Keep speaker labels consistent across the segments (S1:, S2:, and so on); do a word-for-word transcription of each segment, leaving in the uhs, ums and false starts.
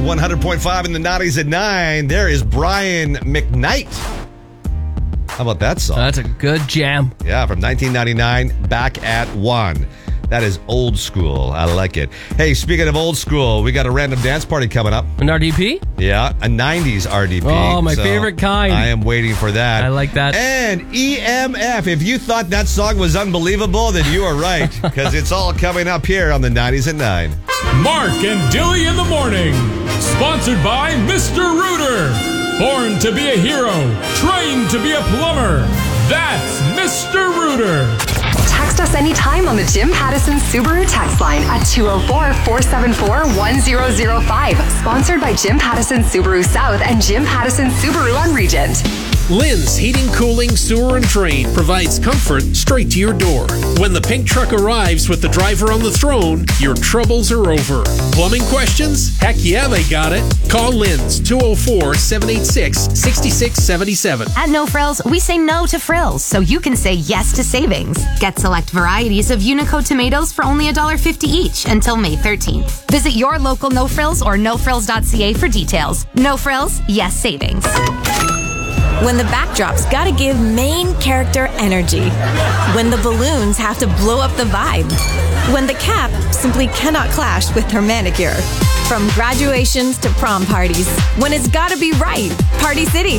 S1: one hundred point five in the nineties at nine. There is Brian McKnight. How about that song?
S2: That's a good jam.
S1: Yeah, from nineteen ninety-nine, Back at One. That is old school. I like it. Hey, speaking of old school, we got a random dance party coming up.
S2: An R D P?
S1: Yeah, a nineties R D P.
S2: Oh, my
S1: So
S2: favorite kind.
S1: I am waiting for that.
S2: I like that.
S1: And E M F. If you thought that song was unbelievable, then you are right, because it's all coming up here on the nineties at nine.
S3: Mark and Dilly in the morning. Sponsored by Mister Rooter. Born to be a hero, trained to be a plumber. That's Mister Rooter.
S4: Text us anytime on the Jim Pattison Subaru text line at two oh four, four seven four, one oh oh five. Sponsored by Jim Pattison Subaru South and Jim Pattison Subaru on Regent.
S5: Lynn's Heating, Cooling, Sewer and Train provides comfort straight to your door. When the pink truck arrives with the driver on the throne, your troubles are over. Plumbing questions? Heck yeah, they got it. Call Lynn's two oh four, seven eight six, six six seven seven.
S6: At No Frills, we say no to frills so you can say yes to savings. Get select varieties of Unico tomatoes for only one dollar fifty each until May thirteenth. Visit your local No Frills or no frills dot c a for details. No Frills, yes savings.
S7: When the backdrop's gotta give main character energy. When the balloons have to blow up the vibe. When the cap simply cannot clash with her manicure. From graduations to prom parties. When it's gotta be right. Party City.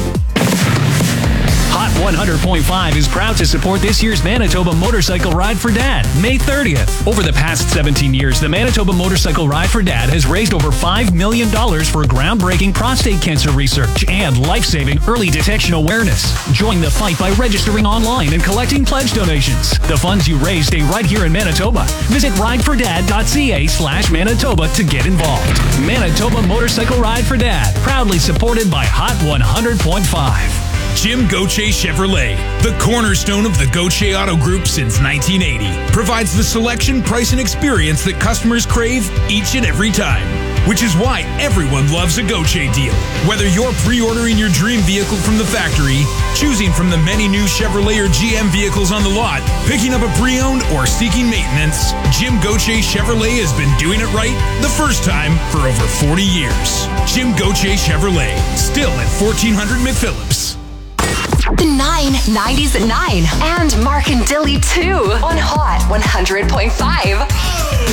S8: Hot one hundred point five is proud to support this year's Manitoba Motorcycle Ride for Dad, May thirtieth. Over the past seventeen years, the Manitoba Motorcycle Ride for Dad has raised over five million dollars for groundbreaking prostate cancer research and life-saving early detection awareness. Join the fight by registering online and collecting pledge donations. The funds you raise stay right here in Manitoba. Visit ridefordad.ca slash Manitoba to get involved. Manitoba Motorcycle Ride for Dad, proudly supported by Hot one hundred point five.
S3: Jim Gauthier Chevrolet, the cornerstone of the Gauthier Auto Group since nineteen eighty, provides the selection, price, and experience that customers crave each and every time. Which is why everyone loves a Gauthier deal. Whether you're pre-ordering your dream vehicle from the factory, choosing from the many new Chevrolet or G M vehicles on the lot, picking up a pre-owned, or seeking maintenance, Jim Gauthier Chevrolet has been doing it right the first time for over forty years. Jim Gauthier Chevrolet, still at fourteen hundred McPhillips.
S4: The nine nineties at nine. And Mark and Dilly too on Hot one hundred point five.